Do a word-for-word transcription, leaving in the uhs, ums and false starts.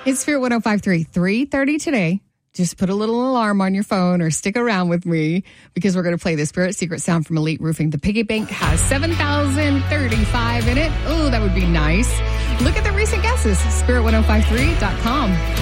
It's Spirit one oh five point three, three thirty today. Just put a little alarm on your phone or stick around with me because we're going to play the Spirit Secret sound from Elite Roofing. The piggy bank has seven thousand thirty-five in it. Oh, that would be nice. Look at the recent guesses. spirit ten fifty-three dot com.